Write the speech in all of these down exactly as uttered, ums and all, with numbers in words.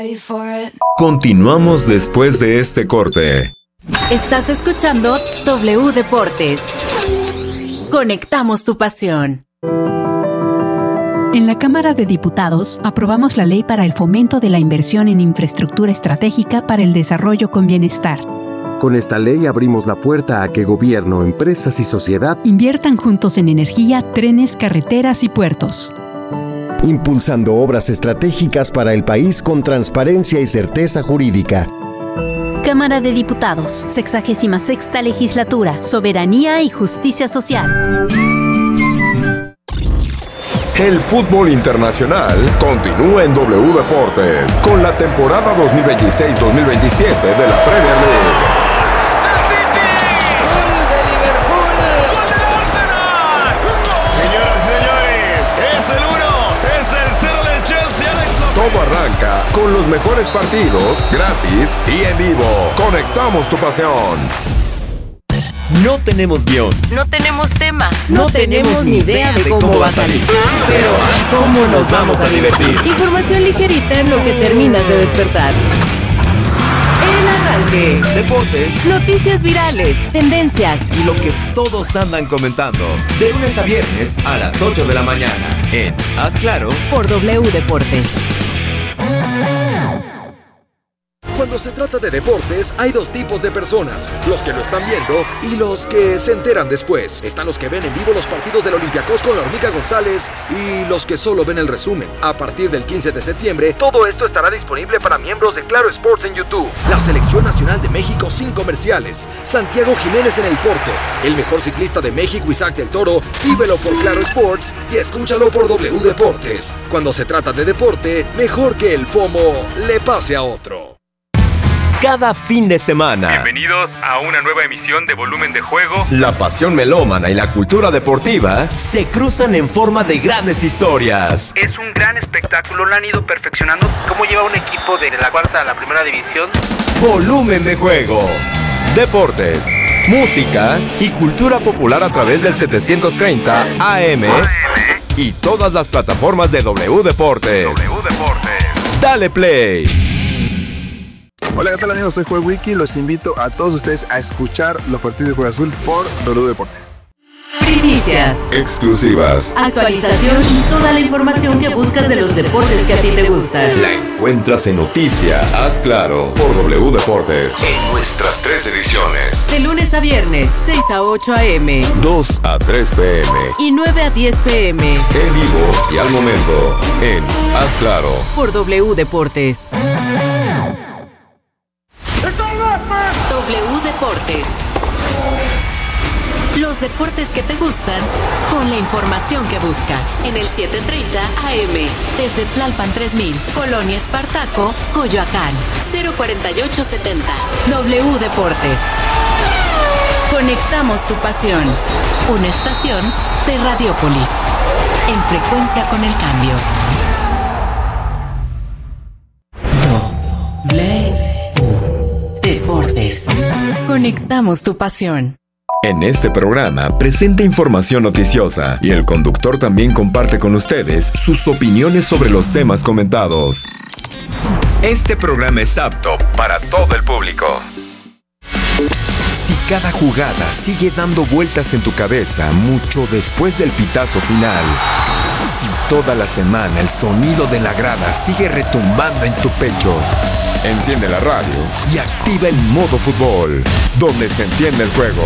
Continuamos después de este corte. Estás escuchando W Deportes. Conectamos tu pasión. En la Cámara de Diputados aprobamos la ley para el fomento de la inversión en infraestructura estratégica para el desarrollo con bienestar. Con esta ley abrimos la puerta a que gobierno, empresas y sociedad inviertan juntos en energía, trenes, carreteras y puertos. Impulsando obras estratégicas para el país con transparencia y certeza jurídica. Cámara de Diputados, sexagésima sexta legislatura, soberanía y justicia social. El fútbol internacional continúa en W Deportes con la temporada dos mil veintiséis dos mil veintisiete de la Premier League. Todo arranca con los mejores partidos, gratis y en vivo. Conectamos tu pasión. No tenemos guión. No tenemos tema. No, no tenemos ni idea de cómo va a salir. Pero ¿cómo nos vamos a divertir? Información ligerita en lo que terminas de despertar. El arranque. Deportes. Noticias virales. Tendencias. Y lo que todos andan comentando. De lunes a viernes a las ocho de la mañana. En Haz Claro. Por W Deportes. Cuando se trata de deportes, hay dos tipos de personas, los que lo están viendo y los que se enteran después. Están los que ven en vivo los partidos del Olympiacos con la Hormiga González y los que solo ven el resumen. A partir del quince de septiembre, todo esto estará disponible para miembros de Claro Sports en YouTube. La Selección Nacional de México sin comerciales. Santiago Jiménez en el Porto. El mejor ciclista de México, Isaac del Toro. Vívelo por Claro Sports y escúchalo por W Deportes. Cuando se trata de deporte, mejor que el FOMO le pase a otro. Cada fin de semana. Bienvenidos a una nueva emisión de Volumen de Juego. La pasión melómana y la cultura deportiva se cruzan en forma de grandes historias. Es un gran espectáculo, lo han ido perfeccionando. ¿Cómo lleva un equipo de la cuarta a la primera división? Volumen de Juego. Deportes, música y cultura popular a través del setecientos treinta A M y todas las plataformas de W Deportes. W Deportes. Dale play. Hola, ¿qué tal amigos? Soy Joel Wiki. Los invito a todos ustedes a escuchar los partidos de Cruz Azul por W Deportes. Primicias. Exclusivas. Actualización y toda la información que buscas de los deportes que a ti te gustan. La encuentras en Noticia, Haz Claro, por W Deportes. En nuestras tres ediciones. De lunes a viernes, seis a ocho a eme. dos a tres pe eme. Y nueve a diez pe eme. En vivo y al momento, en Haz Claro. Por W Deportes. W Deportes. Los deportes que te gustan con la información que buscas. En el setecientos treinta A M. Desde Tlalpan tres mil. Colonia Espartaco, Coyoacán. cero cuarenta y ocho setenta. W Deportes. Conectamos tu pasión. Una estación de Radiópolis. En frecuencia con el cambio. W Deportes. Conectamos tu pasión. En este programa presenta información noticiosa y el conductor también comparte con ustedes sus opiniones sobre los temas comentados. Este programa es apto para todo el público. Si cada jugada sigue dando vueltas en tu cabeza mucho después del pitazo final, si toda la semana el sonido de la grada sigue retumbando en tu pecho, enciende la radio y activa el modo fútbol, donde se entiende el juego.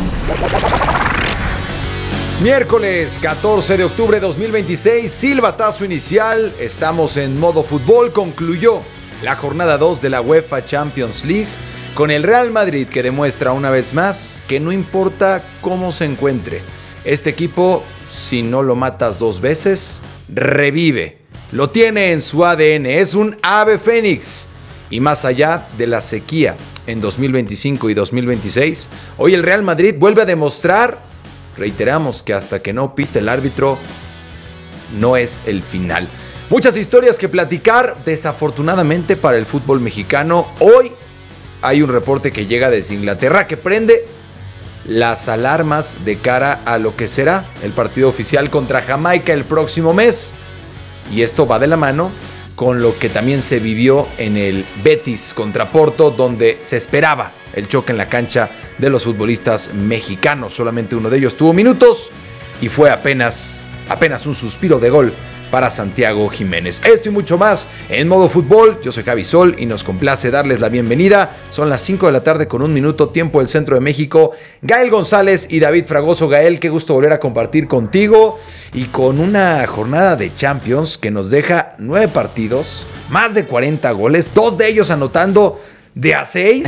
Miércoles catorce de octubre de dos mil veintiséis, silbatazo inicial, estamos en modo fútbol, concluyó la jornada dos de la UEFA Champions League con el Real Madrid que demuestra una vez más que no importa cómo se encuentre, este equipo, si no lo matas dos veces, revive, lo tiene en su A D N, es un ave fénix y más allá de la sequía en dos mil veinticinco y dos mil veintiséis, hoy el Real Madrid vuelve a demostrar, reiteramos que hasta que no pite el árbitro, no es el final. Muchas historias que platicar, desafortunadamente para el fútbol mexicano. Hoy hay un reporte que llega desde Inglaterra que prende las alarmas de cara a lo que será el partido oficial contra Jamaica el próximo mes. Y esto va de la mano con lo que también se vivió en el Betis contra Porto, donde se esperaba el choque en la cancha de los futbolistas mexicanos. Solamente uno de ellos tuvo minutos y fue apenas, apenas un suspiro de gol para Santiago Jiménez. Esto y mucho más en Modo Fútbol. Yo soy Javi Sol y nos complace darles la bienvenida. Son las cinco de la tarde con un minuto, tiempo del centro de México. Gael González y David Fragoso. Gael, qué gusto volver a compartir contigo y con una jornada de Champions que nos deja nueve partidos, más de cuarenta goles, dos de ellos anotando de a seis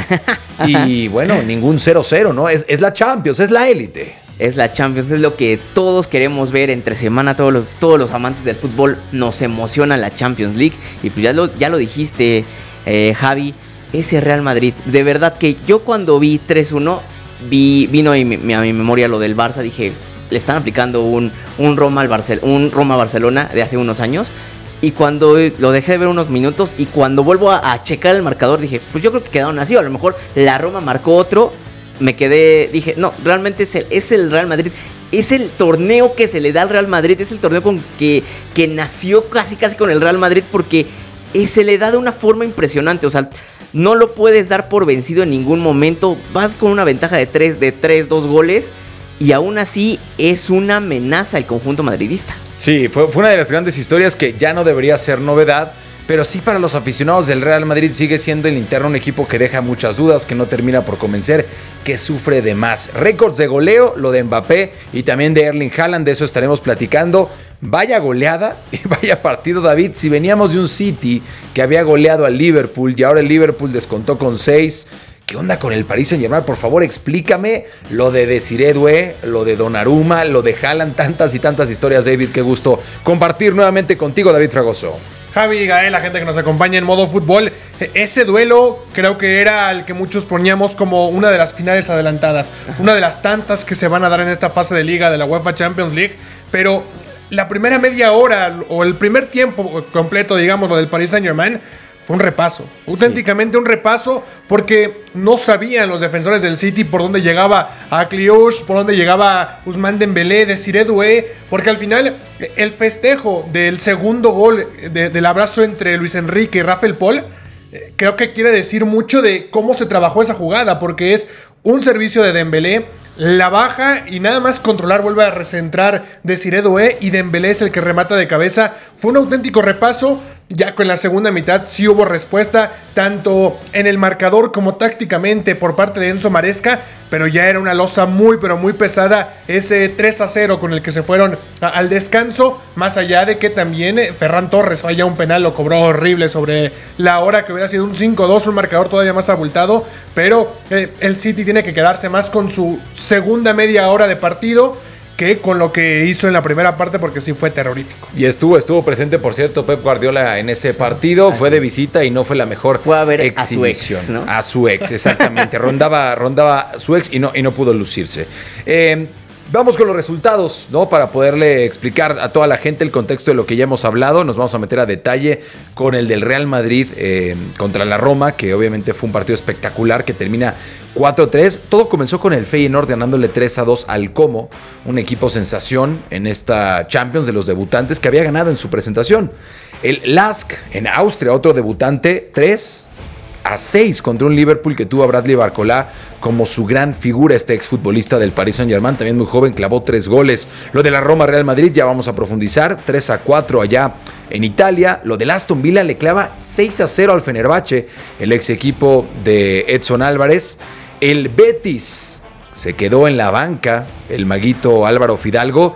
y bueno, ningún cero cero, ¿no? Es, es la Champions, es la élite. Es la Champions, es lo que todos queremos ver entre semana, todos los, todos los amantes del fútbol nos emociona la Champions League. Y pues ya lo, ya lo dijiste, eh, Javi, ese Real Madrid. De verdad que yo cuando vi tres uno, vi, vino a mi, a mi memoria lo del Barça, dije, le están aplicando un, un Roma al Barcel, un Roma-Barcelona de hace unos años. Y cuando lo dejé de ver unos minutos y cuando vuelvo a, a checar el marcador, dije, pues yo creo que quedaron así, o a lo mejor la Roma marcó otro. Me quedé, dije, no, realmente es el, es el Real Madrid, es el torneo que se le da al Real Madrid, es el torneo con que, que nació casi casi con el Real Madrid porque se le da de una forma impresionante, o sea, no lo puedes dar por vencido en ningún momento, vas con una ventaja de tres, de tres, dos goles y aún así es una amenaza el conjunto madridista. Sí, fue, fue una de las grandes historias que ya no debería ser novedad. Pero sí, para los aficionados del Real Madrid sigue siendo el interno un equipo que deja muchas dudas, que no termina por convencer, que sufre de más. Récords de goleo, lo de Mbappé y también de Erling Haaland, de eso estaremos platicando. Vaya goleada y vaya partido, David. Si veníamos de un City que había goleado al Liverpool y ahora el Liverpool descontó con seis. ¿Qué onda con el Paris Saint-Germain? Por favor, explícame lo de Desiré Doué, lo de Donnarumma, lo de Haaland, tantas y tantas historias, David. Qué gusto compartir nuevamente contigo, David Fragoso. Javi, Gael, la gente que nos acompaña en Modo Fútbol, ese duelo creo que era el que muchos poníamos como una de las finales adelantadas, una de las tantas que se van a dar en esta fase de liga de la UEFA Champions League, pero la primera media hora o el primer tiempo completo, digamos, lo del Paris Saint-Germain, fue un repaso, auténticamente sí. un repaso, porque no sabían los defensores del City por dónde llegaba a Kliush, por dónde llegaba Ousmane Dembélé, Desiré Doué, porque al final el festejo del segundo gol, de, del abrazo entre Luis Enrique y Rafael Paul, eh, creo que quiere decir mucho de cómo se trabajó esa jugada, porque es un servicio de Dembélé, la baja y nada más controlar, vuelve a recentrar Desiré Doué y Dembélé es el que remata de cabeza. Fue un auténtico repaso. Ya con la segunda mitad sí hubo respuesta, tanto en el marcador como tácticamente por parte de Enzo Maresca, pero ya era una losa muy pero muy pesada ese tres a cero con el que se fueron a, al descanso, más allá de que también eh, Ferran Torres falla un penal, lo cobró horrible sobre la hora, que hubiera sido un cinco dos, un marcador todavía más abultado, pero eh, el City tiene que quedarse más con su segunda media hora de partido que con lo que hizo en la primera parte, porque sí fue terrorífico. Y estuvo, estuvo presente, por cierto, Pep Guardiola en ese partido. Así. Fue de visita y no fue la mejor fue a ver exhibición. A su ex, ¿no? A su ex, exactamente. rondaba, rondaba su ex y no, y no pudo lucirse. Eh, Vamos con los resultados, ¿no? Para poderle explicar a toda la gente el contexto de lo que ya hemos hablado. Nos vamos a meter a detalle con el del Real Madrid eh, contra la Roma, que obviamente fue un partido espectacular que termina cuatro tres. Todo comenzó con el Feyenoord ganándole tres a dos al Como, un equipo sensación en esta Champions de los debutantes que había ganado en su presentación. El Lask en Austria, otro debutante, tres a seis contra un Liverpool que tuvo a Bradley Barcola como su gran figura, este exfutbolista del Paris Saint-Germain, también muy joven, clavó tres goles. Lo de la Roma Real Madrid ya vamos a profundizar, tres a cuatro allá en Italia. Lo del Aston Villa le clava seis a cero al Fenerbahce, el ex equipo de Edson Álvarez. El Betis se quedó en la banca, el maguito Álvaro Fidalgo,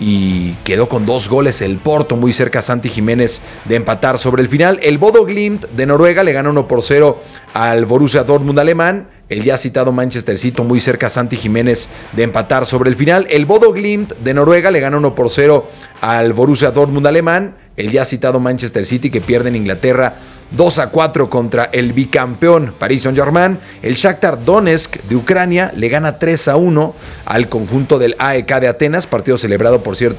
y quedó con dos goles el Porto, muy cerca a Santi Jiménez de empatar sobre el final. El Bodo Glimt de Noruega le gana uno por cero al Borussia Dortmund alemán. El ya citado Manchester City muy cerca a Santi Jiménez de empatar sobre el final. El Bodo Glimt de Noruega le gana uno por cero al Borussia Dortmund alemán. El ya citado Manchester City que pierde en Inglaterra dos a cuatro contra el bicampeón Paris Saint-Germain. El Shakhtar Donetsk de Ucrania le gana tres a uno al conjunto del A E K de Atenas, partido celebrado por cierto